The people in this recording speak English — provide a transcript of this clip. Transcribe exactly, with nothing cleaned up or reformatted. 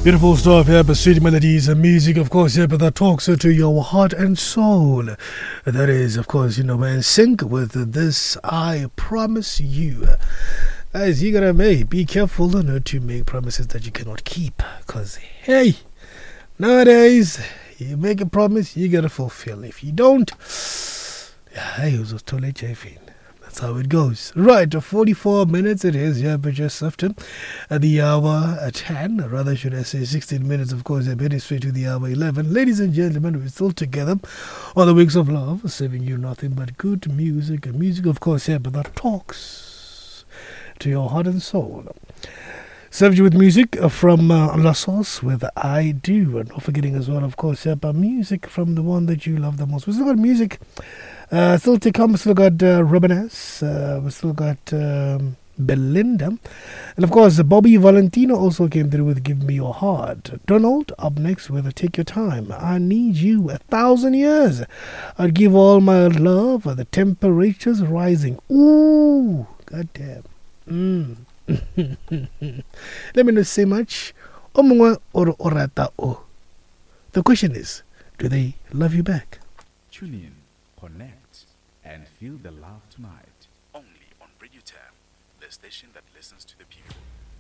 Beautiful stuff here, but sweet melodies and music, of course, yeah, but that talks to your heart and soul. That is, of course, you know, in sync with this, I promise you. Guys, you gotta make, be careful not to make promises that you cannot keep. Because, hey, nowadays, you make a promise, you gotta fulfill. If you don't, yeah, it was too late, Jeffy. That's how it goes. Right, forty-four minutes it is, yeah, but just after at the hour at ten, or rather should I say sixteen minutes, of course, I'm heading straight to the hour eleven. Ladies and gentlemen, we're still together on the Wings of Love, serving you nothing but good music, and music, of course, yeah, but that talks to your heart and soul. Served you with music from uh, La Sauce with I Do, and not forgetting as well, of course, yeah, but music from the one that you love the most. We still got music Uh, still to come, we still got uh, Robin S. Uh, we still got um, Belinda. And of course, Bobby Valentino also came through with Give Me Your Heart. Donald up next with Take Your Time. I Need You a Thousand Years. I'd give all my love. The temperature's rising. Ooh, goddamn. Mm. Let me not say much. Omwa or orata o. The question is, do they love you back? Tune in, connect, and feel the love tonight. Only on Radio Term, the station that listens to the people.